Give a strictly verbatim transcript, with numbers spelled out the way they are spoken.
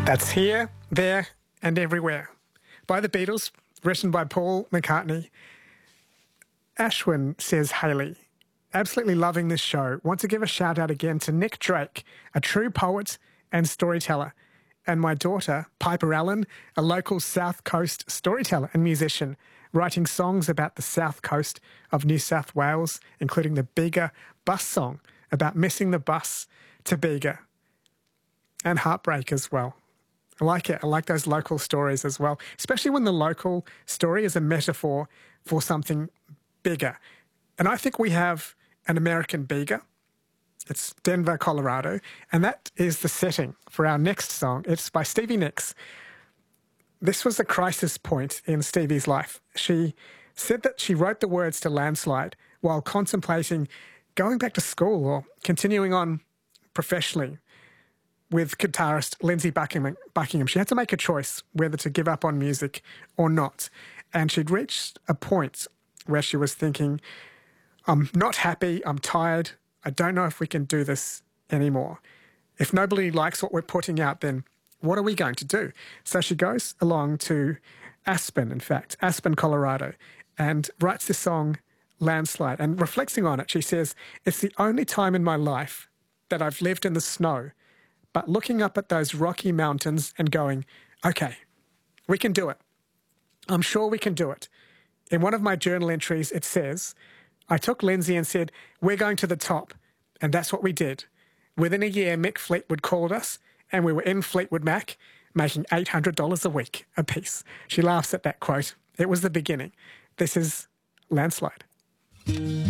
That's Here, There and Everywhere by the Beatles, written by Paul McCartney. Ashwin says, Hayley, absolutely loving this show. Want to give a shout out again to Nick Drake, a true poet and storyteller, and my daughter, Piper Allen, a local South Coast storyteller and musician, writing songs about the south coast of New South Wales, including the Bega bus song about missing the bus to Bega, and Heartbreak as well. I like it. I like those local stories as well, especially when the local story is a metaphor for something bigger. And I think we have an American Bega. It's Denver, Colorado, and that is the setting for our next song. It's by Stevie Nicks. This was a crisis point in Stevie's life. She said that she wrote the words to Landslide while contemplating going back to school or continuing on professionally with guitarist Lindsey Buckingham. Buckingham. She had to make a choice whether to give up on music or not. And she'd reached a point where she was thinking, I'm not happy, I'm tired, I don't know if we can do this anymore. If nobody likes what we're putting out, then what are we going to do? So she goes along to Aspen, in fact, Aspen, Colorado, and writes this song, Landslide. And reflecting on it, she says, it's the only time in my life that I've lived in the snow, but looking up at those rocky mountains and going, okay, we can do it. I'm sure we can do it. In one of my journal entries, it says, I took Lindsay and said, we're going to the top. And that's what we did. Within a year, Mick Fleetwood called us and we were in Fleetwood Mac making eight hundred dollars a week a piece. She laughs at that quote. It was the beginning. This is Landslide.